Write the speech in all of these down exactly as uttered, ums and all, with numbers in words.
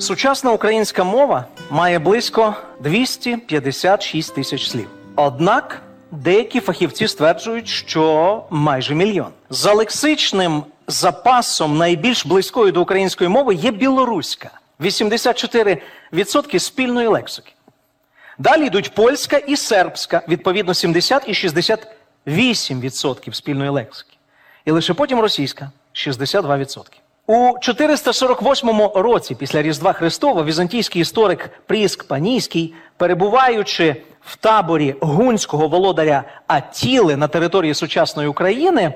Сучасна українська мова має близько двісті п'ятдесят шість тисяч слів. Однак деякі фахівці стверджують, що майже мільйон. За лексичним запасом найбільш близькою до української мови є білоруська – вісімдесят чотири відсотки спільної лексики. Далі йдуть польська і сербська – відповідно сімдесят і шістдесят вісім відсотків спільної лексики. І лише потім російська – шістдесят два відсотки. У чотириста сорок восьмому році після Різдва Христова візантійський історик Пріск Панійський, перебуваючи в таборі гунського володаря Аттіли на території сучасної України,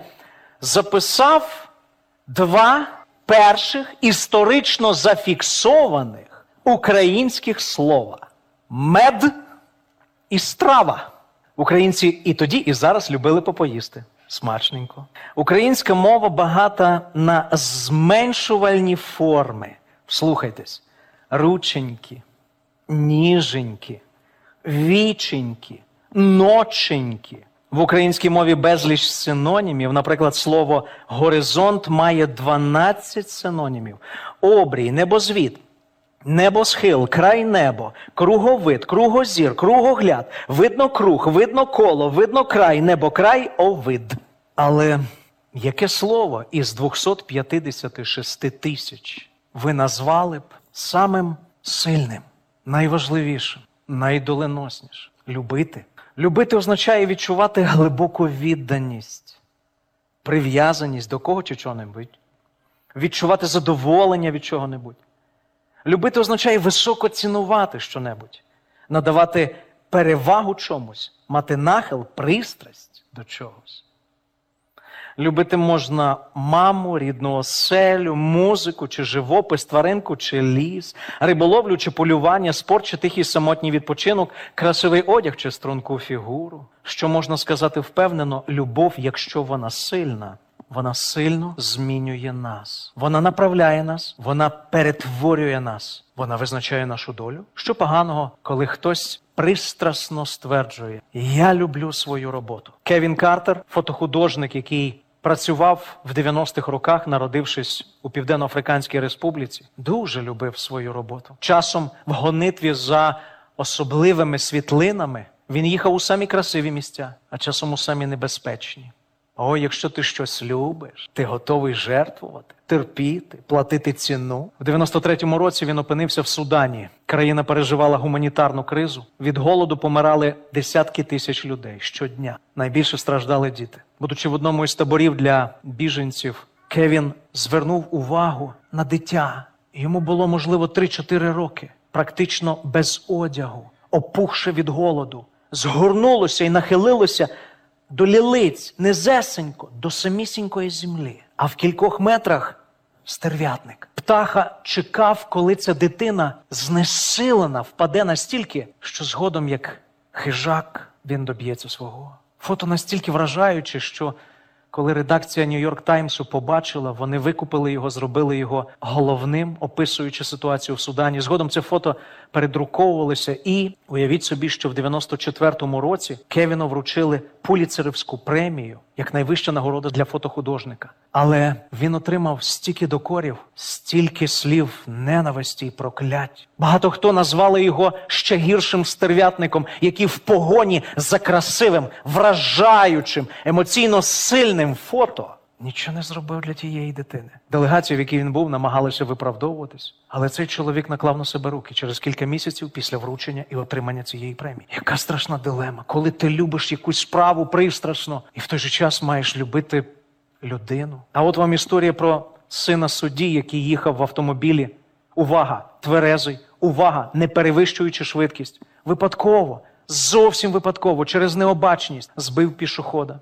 записав два перших історично зафіксованих українських слова – мед і страва. Українці і тоді, і зараз любили попоїсти. Смачненько. Українська мова багата на зменшувальні форми. Слухайтесь. Рученьки, ніженьки, віченьки, ноченьки. В українській мові безліч синонімів. Наприклад, слово «горизонт» має дванадцять синонімів. Обрій, небозвід, небосхил, край небо, круговид, кругозір, кругогляд, видно круг, видно коло, видно край, небокрай, овид. Але яке слово із двохсот п'ятдесят шість тисяч ви назвали б самим сильним, найважливішим, найдоленоснішим? Любити. Любити означає відчувати глибоку відданість, прив'язаність до кого чи чого-небудь, відчувати задоволення від чого-небудь. Любити означає високо цінувати що-небудь, надавати перевагу чомусь, мати нахил, пристрасть до чогось. Любити можна маму, рідну оселю, музику чи живопис, тваринку чи ліс, риболовлю чи полювання, спорт чи тихий самотній відпочинок, красивий одяг чи струнку фігуру. Що можна сказати впевнено, любов, якщо вона сильна, вона сильно змінює нас. Вона направляє нас, вона перетворює нас, вона визначає нашу долю. Що поганого, коли хтось пристрасно стверджує «я люблю свою роботу». Кевін Картер, фотохудожник, який працював в дев'яностих роках, народившись у Південно-Африканській Республіці, дуже любив свою роботу. Часом в гонитві за особливими світлинами він їхав у самі красиві місця, а часом у самі небезпечні. О, якщо ти щось любиш, ти готовий жертвувати, терпіти, платити ціну. В дев'яносто третьому році він опинився в Судані. Країна переживала гуманітарну кризу. Від голоду помирали десятки тисяч людей щодня. Найбільше страждали діти. Будучи в одному із таборів для біженців, Кевін звернув увагу на дитя. Йому було, можливо, три-чотири роки. Практично без одягу, опухше від голоду. Згорнулося і нахилилося до лілиць, низесенько, до самісінької землі. А в кількох метрах стерв'ятник. Птаха чекав, коли ця дитина знесилена впаде настільки, що згодом, як хижак, він доб'ється свого. Фото настільки вражаюче, що коли редакція Нью-Йорк Таймсу побачила, вони викупили його, зробили його головним, описуючи ситуацію в Судані. Згодом це фото передруковувалося і, уявіть собі, що в дев'яносто четвертому році Кевіну вручили Пулітцерівську премію, як найвища нагорода для фотохудожника. Але він отримав стільки докорів, стільки слів ненависті і проклять. Багато хто назвали його ще гіршим стерв'ятником, який в погоні за красивим, вражаючим, емоційно сильним фото нічого не зробив для тієї дитини. Делегація, в якій він був, намагалися виправдовуватись. Але цей чоловік наклав на себе руки через кілька місяців після вручення і отримання цієї премії. Яка страшна дилема, коли ти любиш якусь справу пристрасно і в той же час маєш любити людину. А от вам історія про сина судді, який їхав в автомобілі. Увага, тверезий, увага, не перевищуючи швидкість. Випадково, зовсім випадково, через необачність збив пішохода.